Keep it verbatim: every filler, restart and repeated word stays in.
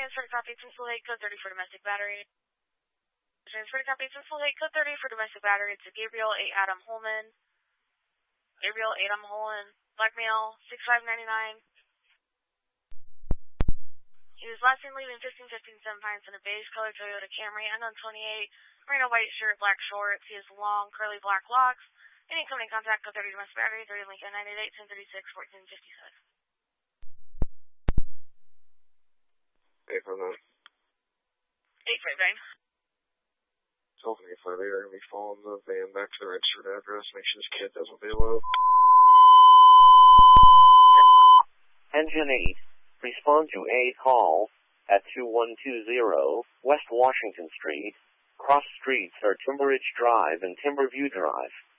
Transfer to copy from Full eight, code thirty for domestic battery. Transfer to copy from Full eight, code thirty for domestic battery to Gabriel eight Adam Holman. Gabriel eight Adam Holman, blackmail six five nine nine. He was last seen leaving fifteen fifteen Seven Pines in a beige colored Toyota Camry, unknown twenty-eight, wearing a white shirt, black shorts. He has long, curly black locks. Any incoming contact, code thirty domestic battery, thirty Lincoln nine eight eight, ten thirty-six, fourteen fifty-seven. eight five nine. eight five nine. twelve eighty-five, they're going to be following the van back to the registered address. Make sure this kid doesn't be low. Engine eight, respond to a call at two one two zero West Washington Street. Cross streets are Timber Ridge Drive and Timberview Drive.